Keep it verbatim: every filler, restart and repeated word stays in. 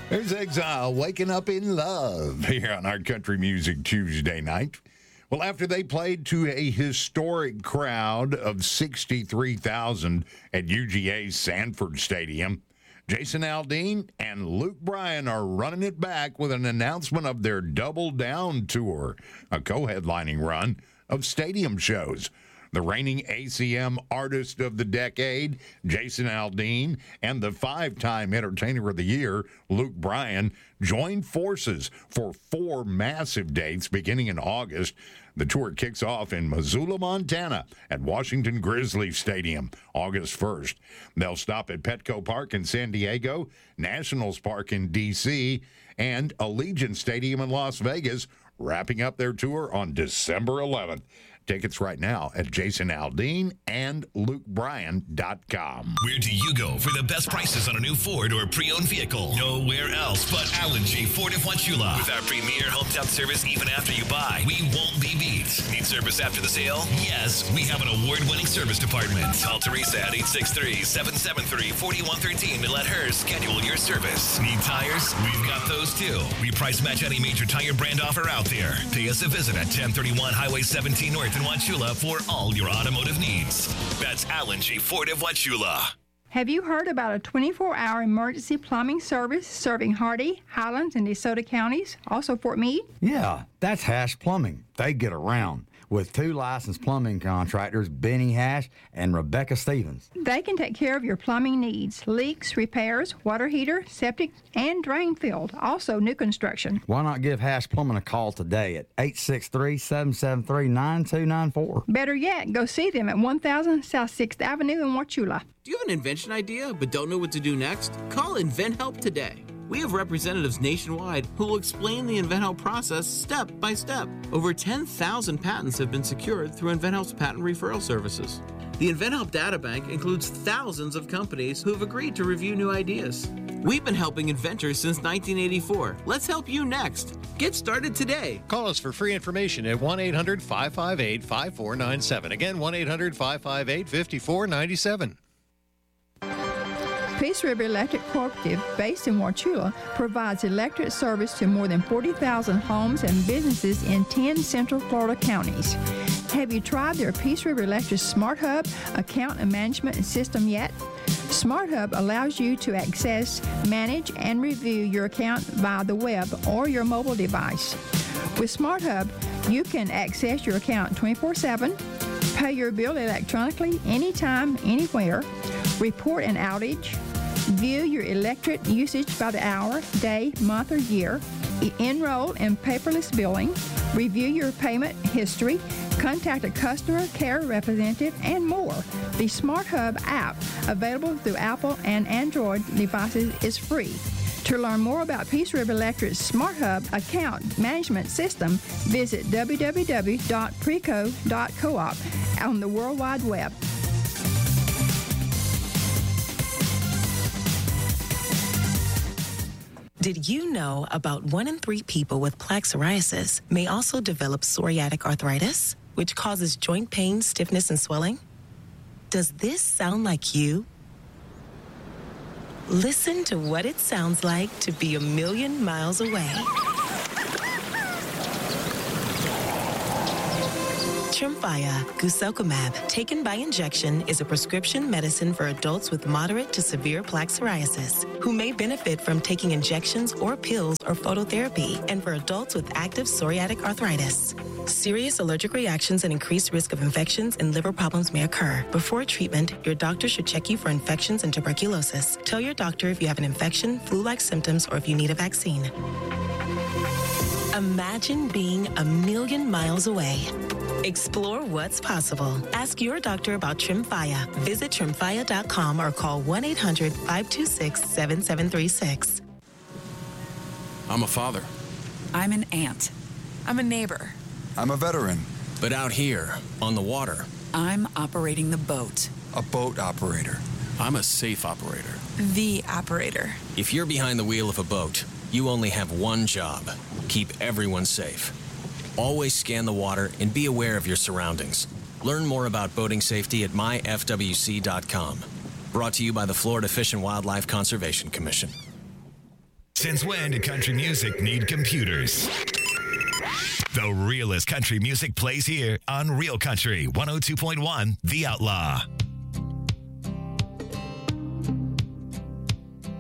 There's Exile, Waking Up in Love, here on our Country Music Tuesday night. Well, after they played to a historic crowd of sixty-three thousand at U G A's Sanford Stadium, Jason Aldean and Luke Bryan are running it back with an announcement of their Double Down Tour, a co-headlining run of stadium shows. The reigning A C M Artist of the Decade, Jason Aldean, and the five-time Entertainer of the Year, Luke Bryan, joined forces for four massive dates beginning in August. The tour kicks off in Missoula, Montana at Washington Grizzly Stadium, August first. They'll stop at Petco Park in San Diego, Nationals Park in D C, and Allegiant Stadium in Las Vegas, wrapping up their tour on December eleventh. Tickets right now at jason aldean and luke bryan dot com. Where do you go for the best prices on a new Ford or pre-owned vehicle? Nowhere else but Alan J. Ford of Wauchula. With our premier hometown service even after you buy, we won't be beat. Need service after the sale? Yes, we have an award-winning service department. Call Teresa at eight six three, seven seven three, four one one three and let her schedule your service. Need tires? We've got those too. We price match any major tire brand offer out there. Pay us a visit at ten thirty-one Highway seventeen North in Wauchula for all your automotive needs. That's Alan J. Ford of Wauchula. Have you heard about a twenty-four hour emergency plumbing service serving Hardy, Highlands, and DeSoto counties, also Fort Meade? Yeah, that's Hash Plumbing. They get around with two licensed plumbing contractors, Benny Hash and Rebecca Stevens. They can take care of your plumbing needs, leaks, repairs, water heater, septic, and drain field, also new construction. Why not give Hash Plumbing a call today at eight six three, seven seven three, nine two nine four? Better yet, go see them at one thousand South sixth Avenue in Wauchula. Do you have an invention idea but don't know what to do next? Call InventHelp today. We have representatives nationwide who will explain the InventHelp process step by step. Over ten thousand patents have been secured through InventHelp's patent referral services. The InventHelp Databank includes thousands of companies who have agreed to review new ideas. We've been helping inventors since nineteen eighty-four. Let's help you next. Get started today. Call us for free information at one eight hundred, five five eight, five four nine seven. Again, one eight hundred, five five eight, five four nine seven. Peace River Electric Cooperative, based in Wauchula, provides electric service to more than forty thousand homes and businesses in ten Central Florida counties. Have you tried their Peace River Electric Smart Hub account and management system yet? Smart Hub allows you to access, manage, and review your account via the web or your mobile device. With Smart Hub, you can access your account twenty-four seven, pay your bill electronically anytime, anywhere, report an outage, view your electric usage by the hour, day, month, or year, enroll in paperless billing, review your payment history, contact a customer care representative, and more. The Smart Hub app, available through Apple and Android devices, is free. To learn more about Peace River Electric's Smart Hub account management system, visit w w w dot preco dot coop on the World Wide Web. Did you know about one in three people with plaque psoriasis may also develop psoriatic arthritis, which causes joint pain, stiffness, and swelling? Does this sound like you? Listen to what it sounds like to be a million miles away. Tremfya guselkumab, taken by injection, is a prescription medicine for adults with moderate to severe plaque psoriasis who may benefit from taking injections or pills or phototherapy, and for adults with active psoriatic arthritis. Serious allergic reactions and increased risk of infections and liver problems may occur. Before treatment, your doctor should check you for infections and tuberculosis. Tell your doctor if you have an infection, flu-like symptoms, or if you need a vaccine. Imagine being a million miles away. Explore what's possible. Ask your doctor about Tremfya. Visit tremfya dot com or call one eight hundred, five two six, seven seven three six. I'm a father. I'm an aunt. I'm a neighbor. I'm a veteran. But out here, on the water, I'm operating the boat. A boat operator. I'm a safe operator. The operator. If you're behind the wheel of a boat, you only have one job. Keep everyone safe. Always scan the water and be aware of your surroundings. Learn more about boating safety at my f w c dot com. Brought to you by the Florida Fish and Wildlife Conservation Commission. Since when did country music need computers? The realest country music plays here on Real Country one oh two point one The Outlaw.